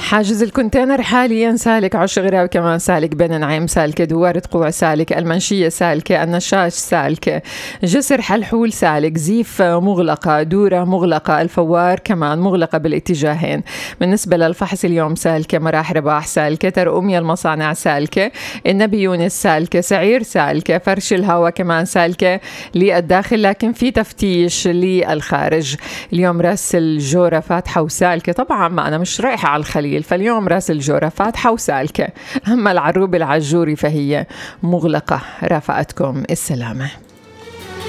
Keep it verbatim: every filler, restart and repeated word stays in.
حاجز الكونتينر حاليا سالك، عشغرة كمان سالك، بن نعيم سالكة، دوار تقوع سالك، المنشية سالكة، النشاش سالكة، جسر حلحول سالك، زيف مغلقة، دورة مغلقة، الفوار كمان مغلقة بالاتجاهين. بالنسبة للفحص اليوم سالكة، مراح رباح سالكة، ترقمية المصانع سالكة، النبي يونس سالكة، سعير سالكة، فرش الهواء كمان سالكة للداخل لكن في تفتيش للخارج. اليوم راس الجورة فاتحة وسالكة، طبعا ما أنا مش رايحة على الخليل، فاليوم راس الجورة فاتحة وسالكة. أما العروب العجوري فهي مغلقة. رافقتكم السلامة.